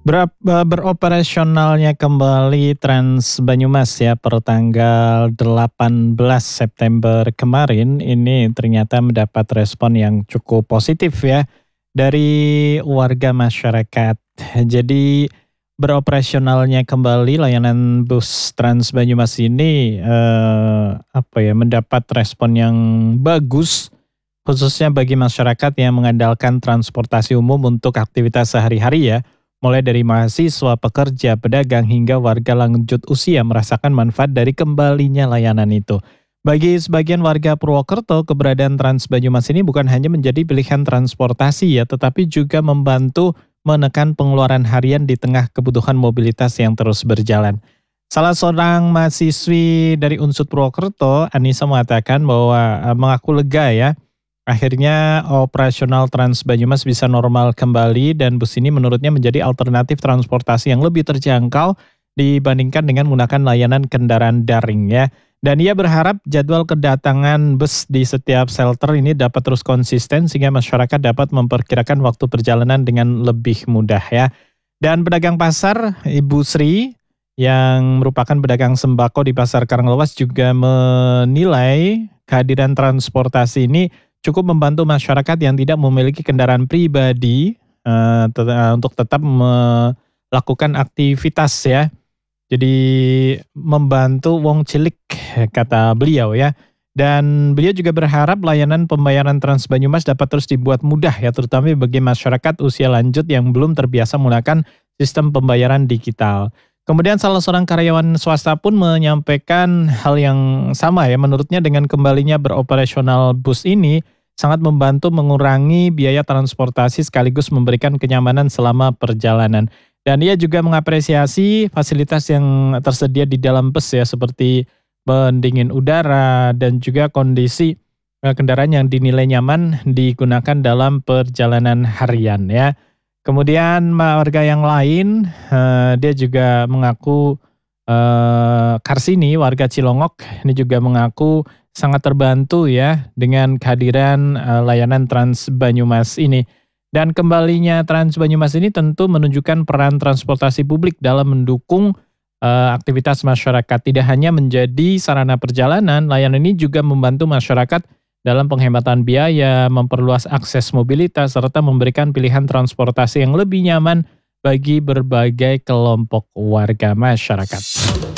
Beroperasionalnya kembali Trans Banyumas ya per tanggal 18 September kemarin ini ternyata mendapat respon yang cukup positif ya dari warga masyarakat. Jadi beroperasionalnya kembali layanan bus Trans Banyumas ini mendapat respon yang bagus khususnya bagi masyarakat yang mengandalkan transportasi umum untuk aktivitas sehari-hari ya. Mulai dari mahasiswa, pekerja, pedagang, hingga warga lanjut usia merasakan manfaat dari kembalinya layanan itu. Bagi sebagian warga Purwokerto, keberadaan Trans Banyumas ini bukan hanya menjadi pilihan transportasi ya, tetapi juga membantu menekan pengeluaran harian di tengah kebutuhan mobilitas yang terus berjalan. Salah seorang mahasiswi dari Unsud Purwokerto, Anissa mengatakan bahwa mengaku lega ya. Akhirnya operasional Trans Banyumas bisa normal kembali dan bus ini menurutnya menjadi alternatif transportasi yang lebih terjangkau dibandingkan dengan menggunakan layanan kendaraan daring ya. Dan ia berharap jadwal kedatangan bus di setiap shelter ini dapat terus konsisten sehingga masyarakat dapat memperkirakan waktu perjalanan dengan lebih mudah ya. Dan pedagang pasar Ibu Sri yang merupakan pedagang sembako di Pasar Karanglewas juga menilai kehadiran transportasi ini cukup membantu masyarakat yang tidak memiliki kendaraan pribadi untuk tetap melakukan aktivitas ya. Jadi membantu wong cilik kata beliau ya. Dan beliau juga berharap layanan pembayaran Trans Banyumas dapat terus dibuat mudah ya, terutama bagi masyarakat usia lanjut yang belum terbiasa menggunakan sistem pembayaran digital. Kemudian salah seorang karyawan swasta pun menyampaikan hal yang sama ya, menurutnya dengan kembalinya beroperasional bus ini sangat membantu mengurangi biaya transportasi sekaligus memberikan kenyamanan selama perjalanan. Dan ia juga mengapresiasi fasilitas yang tersedia di dalam bus ya, seperti pendingin udara dan juga kondisi kendaraan yang dinilai nyaman digunakan dalam perjalanan harian ya. Kemudian warga yang lain, dia juga mengaku, Karsini warga Cilongok ini juga mengaku sangat terbantu ya dengan kehadiran layanan Trans Banyumas ini. Dan kembalinya Trans Banyumas ini tentu menunjukkan peran transportasi publik dalam mendukung aktivitas masyarakat. Tidak hanya menjadi sarana perjalanan, layanan ini juga membantu masyarakat dalam penghematan biaya, memperluas akses mobilitas, serta memberikan pilihan transportasi yang lebih nyaman bagi berbagai kelompok warga masyarakat.